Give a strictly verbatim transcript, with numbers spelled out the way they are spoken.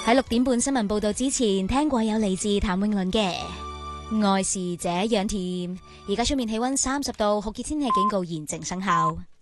喺六點半新聞報道之前，聽過有嚟自譚詠麟嘅《愛是這樣甜》。而家出面氣溫三十度，酷熱天氣警告現正生效。